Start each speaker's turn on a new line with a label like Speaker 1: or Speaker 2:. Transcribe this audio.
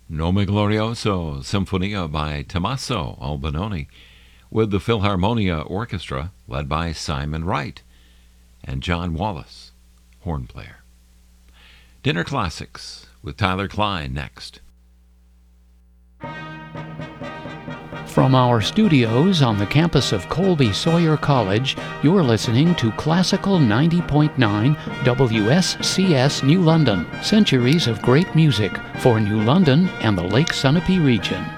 Speaker 1: Nome Glorioso, Sinfonia by Tommaso Albinoni, with the Philharmonia Orchestra led by Simon Wright and John Wallace, horn player. Dinner Classics with Tyler Klein next.
Speaker 2: From our studios on the campus of Colby Sawyer College, you're listening to Classical 90.9 WSCS New London. Centuries of great music for New London and the Lake Sunapee region.